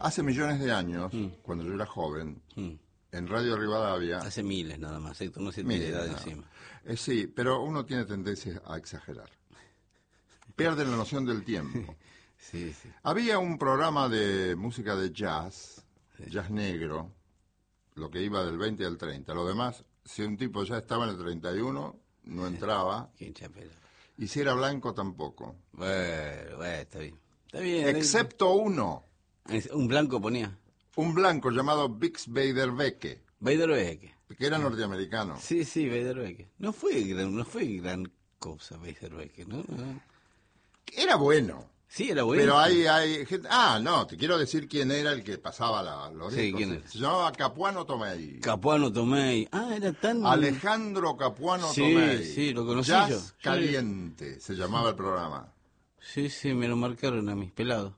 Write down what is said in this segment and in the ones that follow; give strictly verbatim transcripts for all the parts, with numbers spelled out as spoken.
Hace millones de años, Mm. cuando yo era joven, Mm. en Radio Rivadavia... Hace miles nada más, Héctor, no se te Miles, edad no. encima. Eh, sí, pero uno tiene tendencia a exagerar. Pierden la noción del tiempo. Sí, sí. Había un programa de música de jazz, jazz negro, lo que iba del veinte al treinta. Lo demás, si un tipo ya estaba en el treinta y uno, no entraba. Qué chapela. Y si era blanco, tampoco. Bueno, bueno, está bien. Está bien. Excepto uno, Es- Un blanco ponía. un blanco llamado Bix Beiderbecke, Beiderbecke. que era norteamericano. Sí, sí, Beiderbecke. No fue gran, no fue gran cosa Beiderbecke, ¿no? No. Era bueno. Sí, era bueno. Pero hay, hay gente... Ah, no, te quiero decir quién era el que pasaba la, los Sí, discos. ¿quién Se, era? se llamaba Capuano Tomei. Capuano Tomei. Ah, era tan... Alejandro Capuano Sí, Tomei. sí, lo conocí Jazz yo. Sí. Caliente, se llamaba el programa. Sí, sí, me lo marcaron a mis pelados.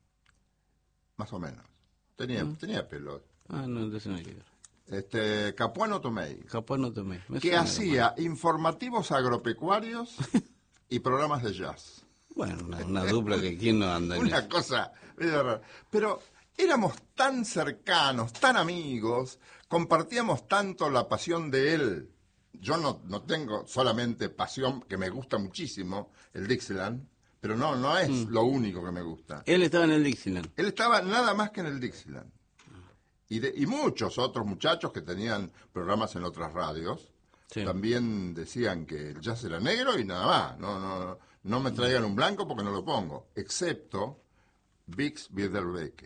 Más o menos. Tenía, Mm. tenía pelo. Ah, no, entonces no hay que ver. Este, Capuano Tomei, Capuano Tomei. Me que suena, hacía informativos agropecuarios y programas de jazz. Bueno, una, una dupla que quién no anda en Una eso. cosa medio rara. Pero éramos tan cercanos, tan amigos, compartíamos tanto la pasión de él. Yo no, no tengo solamente pasión, que me gusta muchísimo, el Dixieland, pero no, no es Mm. lo único que me gusta. Él estaba en el Dixieland. Él estaba nada más que en el Dixieland. Y, de, y muchos otros muchachos que tenían programas en otras radios, Sí. también decían que el jazz era negro y nada más. No, no, no me traigan un blanco porque no lo pongo. Excepto Bix Beiderbecke.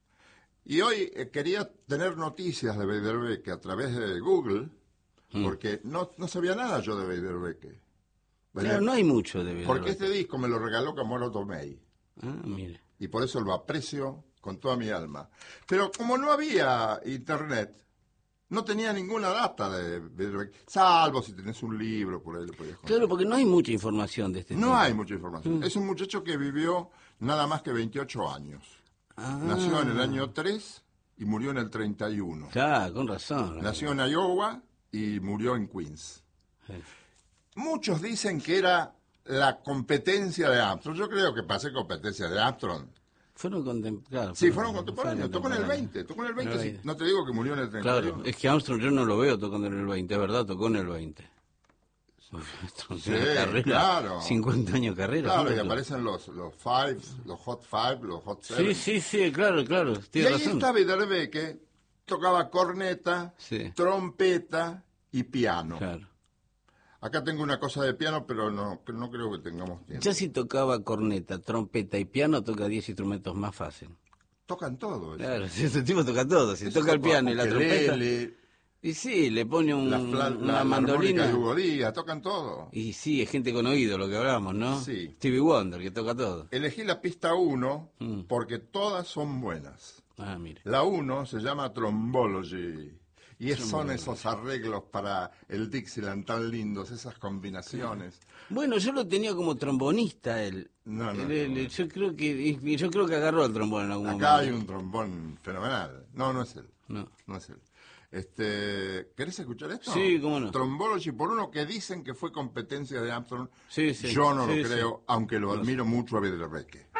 Y hoy eh, quería tener noticias de Beiderbecke a través de Google, Mm. porque no, no sabía nada yo de Beiderbecke. Claro, no hay mucho de Beiderbecke. Porque este disco me lo regaló Capuano Tomei. Ah, mire. Y por eso lo aprecio con toda mi alma. Pero como no había internet, no tenía ninguna data de Beiderbecke, salvo si tenés un libro, por ahí le podías contar. Claro, porque no hay mucha información de este No tipo. hay mucha información. Mm. Es un muchacho que vivió nada más que veintiocho años. Ah. Nació en el año tres y murió en el treinta y uno. Claro, con razón. Nació en Iowa y murió en Queens. Sí. Muchos dicen que era la competencia de Armstrong. Yo creo que para ser competencia de Armstrong. Fueron contemporáneos. Sí, fueron contemporáneos. Tocó en el veinte. Tocó en el veinte. En el Sí. veinte. No te digo que murió en el treinta y uno. Claro, es que Armstrong yo no lo veo tocando en el veinte, es verdad, tocó en el veinte. Armstrong Sí, tiene una carrera, claro. cincuenta años de carrera. Claro, y ¿no? aparecen los, los Fives, los Hot Five, los Hot Seven. Sí, sí, sí, claro, claro, Y tiene ahí razón. está Beiderbecke, tocaba corneta, Sí. trompeta y piano. Claro. Acá tengo una cosa de piano, pero no, no creo que tengamos tiempo. Ya si tocaba corneta, trompeta y piano, toca diez instrumentos más fácil. Tocan todo. eso. Claro, si ese tipo toca todo, si Eso toca el toca piano y la trompeta. ukelele, Y sí, le pone un, la, fla- la- una la mandolina. armónica de Hugo Díaz, tocan todo. Y sí, es gente con oído lo que hablamos, ¿no? Sí. Stevie Wonder, que toca todo. Elegí la pista uno Mm. porque todas son buenas. Ah, mire. La uno se llama Trombology. Y es- son Trombology. esos arreglos para el Dixieland tan lindos, esas combinaciones. Bueno, yo lo tenía como trombonista él. No, no, Él- él- no. yo creo que y yo creo que agarró el trombón en algún Acá hay momento. un trombón fenomenal. No, no es él. No. No es él. Este, ¿querés escuchar esto? Sí, cómo no. Trombology por uno que dicen que fue competencia de Armstrong. Sí, sí. Yo no Sí, lo sí. creo, aunque lo No admiro mucho a Beiderbecke.